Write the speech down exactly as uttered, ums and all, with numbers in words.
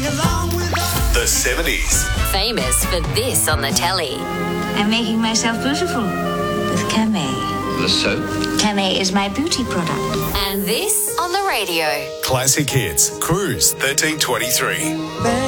The seventies. Famous for this on the telly. I'm making myself beautiful with Camay. The soap? Camay is my beauty product. And this on the radio. Classic Hits. Cruise thirteen twenty-three.